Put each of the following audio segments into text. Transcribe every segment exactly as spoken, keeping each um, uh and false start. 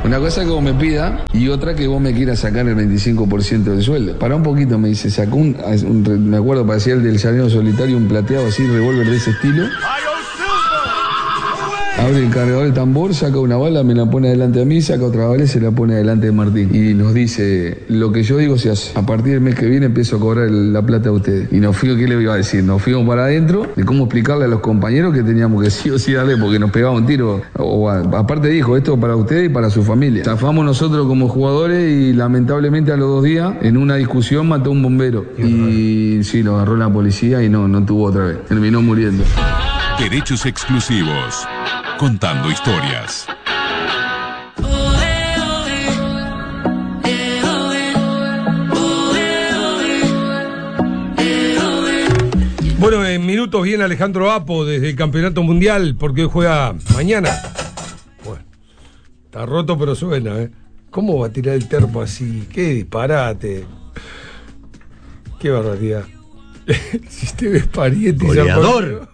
Una cosa que vos me pida y otra que vos me quieras sacar el veinticinco por ciento del sueldo. Para un poquito, me dice, sacó un, un me acuerdo, parecía el del Llanero Solitario, un plateado así, revólver de ese estilo. Abre el cargador del tambor, saca una bala, me la pone adelante a mí, saca otra bala y se la pone adelante de Martín. Y nos dice, lo que yo digo se hace. A partir del mes que viene empiezo a cobrar el, la plata a ustedes. Y nos fuimos, ¿qué le iba a decir? Nos fuimos para adentro de cómo explicarle a los compañeros que teníamos que sí o sí darle porque nos pegaba un tiro. O, aparte dijo, esto para ustedes y para su familia. Zafamos nosotros como jugadores y lamentablemente a los dos días, en una discusión, mató a un bombero. Y sí, lo agarró la policía y no, no tuvo otra vez. Terminó muriendo. Derechos exclusivos. Contando historias. Bueno, en minutos viene Alejandro Apo desde el Campeonato Mundial porque hoy juega mañana. Bueno, está roto pero suena, ¿eh? ¿Cómo va a tirar el termo así? ¡Qué disparate! ¡Qué barbaridad! Si te ves Parietti se arma un lío.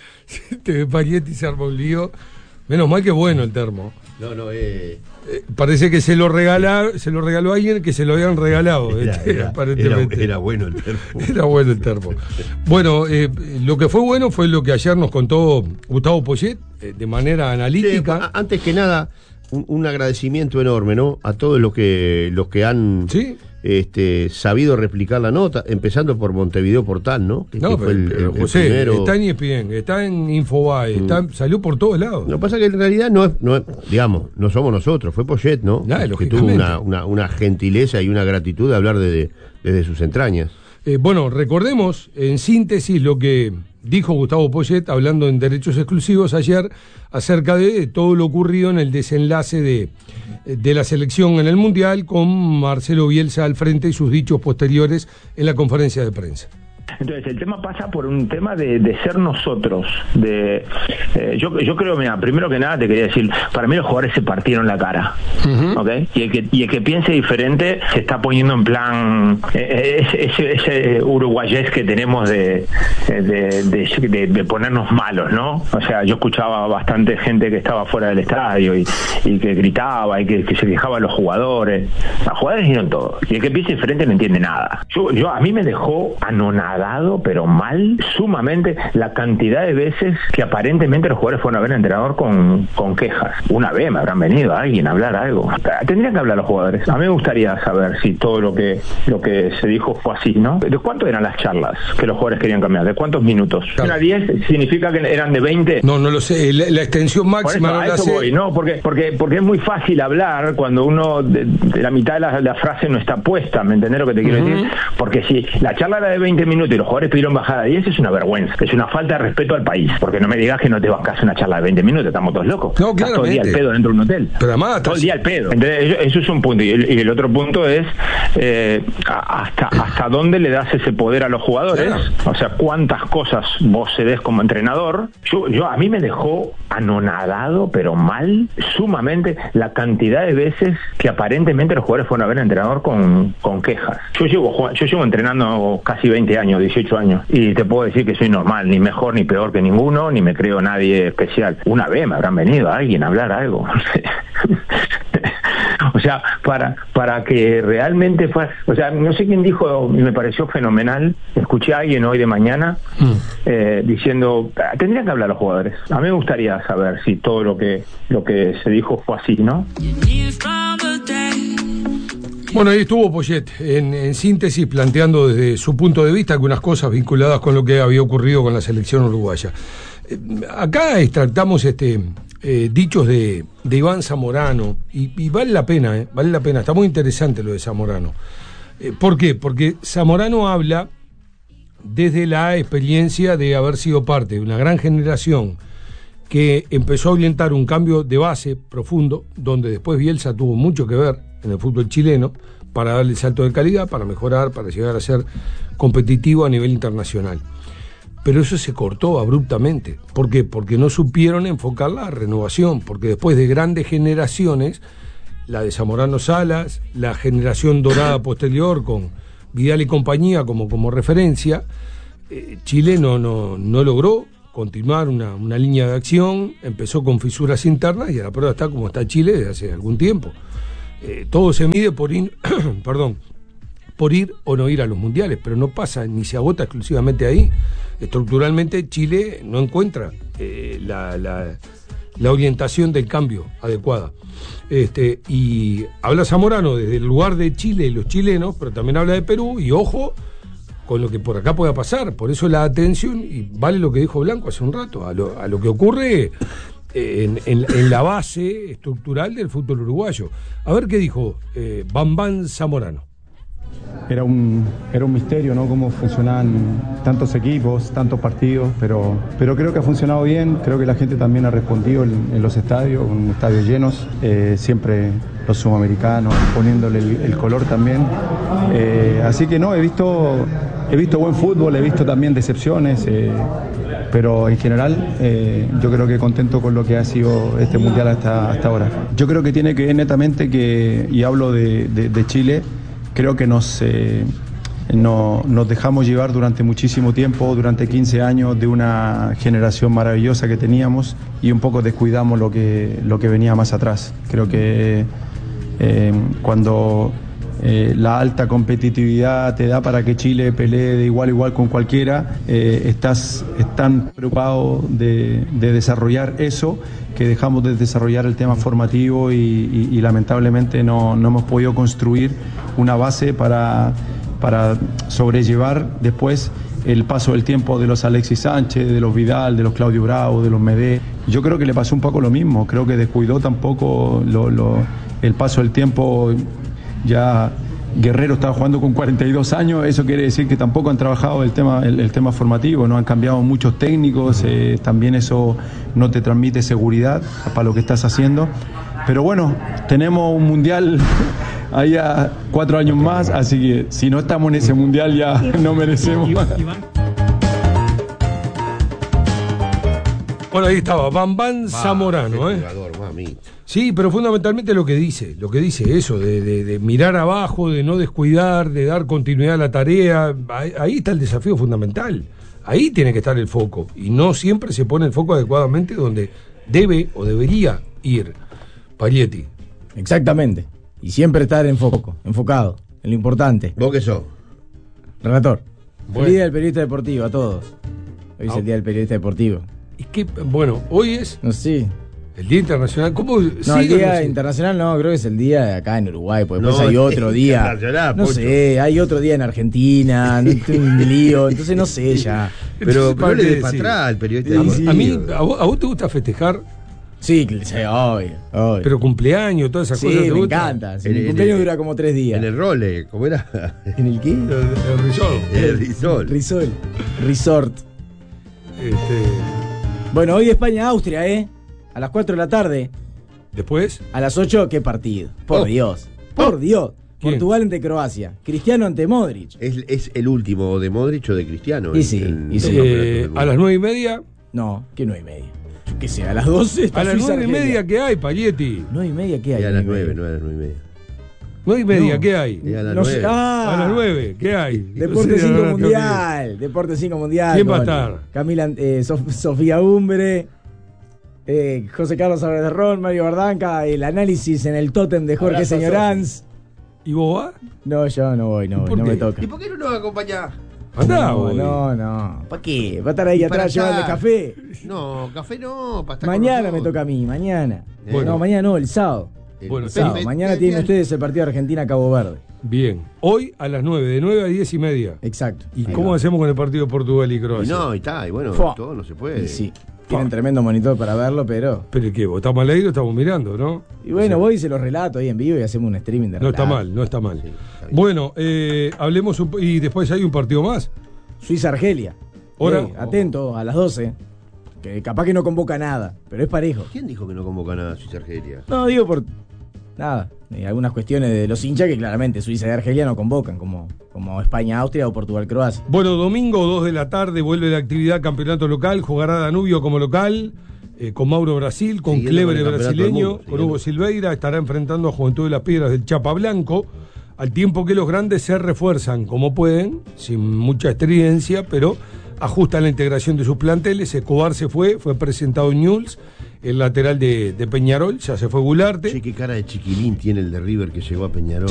Si te ves Parietti se arma un lío. Menos mal que bueno el termo. No, no, eh... eh parece que se lo regala, se lo regaló a alguien que se lo habían regalado. Era, este, era, aparentemente. Era, era bueno el termo. Era bueno el termo. Bueno, eh, lo que fue bueno fue lo que ayer nos contó Gustavo Poyet, eh, de manera analítica. Sí, antes que nada, un, un agradecimiento enorme, ¿no? A todos los que los que han ¿Sí? este, sabido replicar la nota, empezando por Montevideo Portal, ¿no? Que, no, que pero, fue el, pero el, José, el primero... está en E S P N, está en Infobae, Mm. está, salió por todos lados. Lo que pasa es que en realidad no es, no es, digamos, no somos nosotros, fue Poyet, ¿no? Ah, que tuvo una, una, una gentileza y una gratitud de hablar desde, desde sus entrañas. Eh, bueno, recordemos en síntesis lo que dijo Gustavo Poyet hablando en Derechos Exclusivos ayer acerca de todo lo ocurrido en el desenlace de, de la selección en el Mundial con Marcelo Bielsa al frente y sus dichos posteriores en la conferencia de prensa. Entonces el tema pasa por un tema de, de ser nosotros, de eh, yo, yo creo, mira, primero que nada te quería decir, para mí los jugadores se partieron la cara, uh-huh. ¿Okay? Y el que y el que piense diferente se está poniendo en plan eh, ese, ese uruguayés que tenemos de de, de, de de ponernos malos, ¿no? O sea, yo escuchaba bastante gente que estaba fuera del estadio y, y que gritaba y que, que se quejaba a los jugadores. Los jugadores dijeron todo, y el que piense diferente no entiende nada. Yo, yo a mí me dejó anonadado, pero mal, sumamente, la cantidad de veces que aparentemente los jugadores fueron a ver al entrenador con, con quejas. Una vez me habrán venido a alguien a hablar algo. Tendrían que hablar los jugadores. A mí me gustaría saber si todo lo que lo que se dijo fue así, ¿no? ¿De cuánto eran las charlas que los jugadores querían cambiar? ¿De cuántos minutos? ¿Era diez? ¿Significa que eran de veinte? No, no lo sé. La, la extensión máxima eso, no a la eso sé. voy, ¿no? Porque, porque, porque es muy fácil hablar cuando uno, de, de la mitad de la, la frase no está puesta, ¿me entendés lo que te quiero uh-huh. decir? Porque si la charla era de veinte minutos y los jugadores pidieron bajada de diez, es una vergüenza, es una falta de respeto al país, porque no me digas que no te bancas una charla de veinte minutos, estamos todos locos. No, estás todo el día al pedo dentro de un hotel. Pero además, todo el día al pedo. Entonces, eso es un punto. Y el, y el otro punto es eh, hasta, hasta dónde le das ese poder a los jugadores, claro. O sea, cuántas cosas vos cedes como entrenador. Yo, yo a mí me dejó anonadado, pero mal, sumamente, la cantidad de veces que aparentemente los jugadores fueron a ver al entrenador con, con quejas. Yo llevo, yo llevo entrenando casi veinte años, dieciocho años, y te puedo decir que soy normal, ni mejor ni peor que ninguno, ni me creo nadie especial. Una vez me habrán venido a alguien a hablar algo. O sea, para para que realmente fue, o sea, no sé quién dijo, me pareció fenomenal, escuché a alguien hoy de mañana mm. eh, diciendo, tendrían que hablar los jugadores. A mí me gustaría saber si todo lo que lo que se dijo fue así, ¿no? Bueno, ahí estuvo Poyet, en, en síntesis, planteando desde su punto de vista algunas cosas vinculadas con lo que había ocurrido con la selección uruguaya. Eh, acá extractamos este eh, dichos de, de Iván Zamorano, y, y vale la pena, eh, vale la pena, está muy interesante lo de Zamorano. Eh, ¿Por qué? Porque Zamorano habla desde la experiencia de haber sido parte de una gran generación que empezó a orientar un cambio de base profundo, donde después Bielsa tuvo mucho que ver en el fútbol chileno, para darle el salto de calidad, para mejorar, para llegar a ser competitivo a nivel internacional. Pero eso se cortó abruptamente. ¿Por qué? Porque no supieron enfocar la renovación, porque después de grandes generaciones, la de Zamorano Salas, la generación dorada posterior con Vidal y compañía como, como referencia, eh, Chile no, no, no logró continuar una, una línea de acción, empezó con fisuras internas y a la prueba está como está Chile desde hace algún tiempo. Eh, todo se mide por ir, perdón, por ir o no ir a los mundiales, pero no pasa ni se agota exclusivamente ahí. Estructuralmente Chile no encuentra eh, la, la, la orientación del cambio adecuada. Este, y habla Zamorano desde el lugar de Chile y los chilenos, pero también habla de Perú, y ojo con lo que por acá pueda pasar. Por eso la atención, y vale lo que dijo Blanco hace un rato, a lo, a lo que ocurre en, en, en la base estructural del fútbol uruguayo. A ver qué dijo eh, Bambán Zamorano. Era un, era un misterio, ¿no? Cómo funcionaban tantos equipos, tantos partidos, pero, pero creo que ha funcionado bien. Creo que la gente también ha respondido en, en los estadios, con estadios llenos, eh, siempre los sudamericanos, poniéndole el, el color también. Eh, así que no, he visto, he visto buen fútbol, he visto también decepciones, eh, pero en general eh, yo creo que contento con lo que ha sido este mundial hasta, hasta ahora. Yo creo que tiene que ver netamente que, y hablo de, de, de Chile, creo que nos, eh, no, nos dejamos llevar durante muchísimo tiempo, durante quince años, de una generación maravillosa que teníamos y un poco descuidamos lo que, lo que venía más atrás. Creo que eh, cuando eh, la alta competitividad te da para que Chile pelee de igual a igual con cualquiera, eh, estás tan preocupado de, de desarrollar eso que dejamos de desarrollar el tema formativo y, y, y lamentablemente no, no hemos podido construir una base para, para sobrellevar después el paso del tiempo de los Alexis Sánchez, de los Vidal, de los Claudio Bravo, de los Medé. Yo creo que le pasó un poco lo mismo, creo que descuidó tampoco lo, lo, el paso del tiempo. Ya Guerrero estaba jugando con cuarenta y dos años, eso quiere decir que tampoco han trabajado el tema, el, el tema formativo, no han cambiado muchos técnicos, eh, también eso no te transmite seguridad para lo que estás haciendo. Pero bueno, tenemos un mundial ahí a cuatro años más, así que si no estamos en ese mundial ya no merecemos. Bueno, ahí estaba, Bambán Zamorano, ¿eh? Jugador, mami. Sí, pero fundamentalmente lo que dice, lo que dice eso, de, de, de mirar abajo, de no descuidar, de dar continuidad a la tarea, ahí, ahí está el desafío fundamental, ahí tiene que estar el foco, y no siempre se pone el foco adecuadamente donde debe o debería ir. Parietti. Exactamente, y siempre estar en foco, enfocado, en lo importante. ¿Vos qué sos? Relator, Bueno. feliz día del periodista deportivo a todos. Hoy es Ah. el día del periodista deportivo. Y que, bueno, hoy es No sé. el Día Internacional. ¿Cómo No, sigue el día o no sigue? internacional no, creo que es el día de acá en Uruguay, porque después No, hay otro es día. internacional, No Pocho. sé, hay otro día en Argentina, no tengo un lío, entonces no sé ya. Pero ¿para no le qué des para decir? atrás al periodista. Sí, A, deportivo. a mí, a vos, a vos te gusta festejar, Sí, sí, obvio, obvio. pero cumpleaños, todas esas sí, cosas te me gustan. encanta. Sí, En mi el- cumpleaños en el- dura como tres días. En el role, ¿cómo era? ¿En el qué? El, el resort. El risol. Risol. Resort. Este, Bueno, hoy España-Austria, ¿eh? A las cuatro de la tarde. después, A las ocho, ¿qué partido? Por Oh. Dios. Por Oh. Dios. ¿Quién? Portugal ante Croacia. Cristiano ante Modric. Es, es el último de Modric o de Cristiano. Y en- sí, en y sí. los campeonatos eh, del mundo. a las nueve y media. No, que nueve y media. Yo qué sé, a las doce está A las Suiza, nueve y Argelia. media, ¿qué hay, Parietti? Nueve y media, ¿qué hay? Y a las nueve y nueve, media? no a las nueve y media. Nueve y media, No. ¿qué hay? Y a las No sé- nueve. ah, A las nueve, ¿qué hay? Deporte No sé, cinco ahora tengo que- Mundial. Deporte cinco Mundial. ¿Quién va a con estar? Camila, eh, Sof- Sofía Umbre, eh, José Carlos Álvarez de Ron, Mario Bardanca, el análisis en el tótem de Jorge Abrazo, Señoranz. ¿Y vos vas? No, yo no voy, no voy, ¿Por no qué? me toca. ¿Y por qué no nos acompañás? Andá, no, vos. no, no. ¿Para qué? ¿Va a estar ahí Y para atrás llevando estar. café? No, café no, para estar con Mañana me nosotros. toca a mí, mañana. Bueno. No, mañana no, el sábado. El- Bueno, El sábado. el- Mañana el- tienen el- ustedes el partido de Argentina-Cabo Verde. Bien. Hoy a las nueve, de nueve a diez y media. Exacto. ¿Y Ahí cómo va. hacemos con el partido de Portugal y Y Croacia? no, y está, y bueno, Fua. todo no se puede. Y sí, tienen tremendo monitor para verlo, pero... Pero ¿qué? ¿Vos estamos al aire o estamos mirando, no? Y bueno, voy y se los relato ahí en vivo y hacemos un streaming de No está relato. mal, no está mal. Sí, está bien. Bueno, eh, hablemos un po- y después hay un partido más. Suiza-Argelia. Hora- Eh, atento, a las doce. Que capaz que no convoca nada, pero es parejo. ¿Quién dijo que no convoca nada a Suiza Argelia? No, digo por... Nada, eh, algunas cuestiones de los hinchas que claramente Suiza y Argelia no convocan, como, como España-Austria o Portugal-Croacia. Bueno, domingo dos de la tarde vuelve la actividad campeonato local, jugará Danubio como local, eh, con Mauro Brasil, con Siguiendo Clever con el campeonato del brasileño, mundo, con siguiendo. Hugo Silveira, estará enfrentando a Juventud de las Piedras del Chapa Blanco, al tiempo que los grandes se refuerzan como pueden, sin mucha estridencia, pero ajustan la integración de sus planteles. Escobar se fue, fue presentado Newell's, el lateral de, de Peñarol, ya se fue Gularte. Che, qué cara de chiquilín tiene el de River que llegó a Peñarol.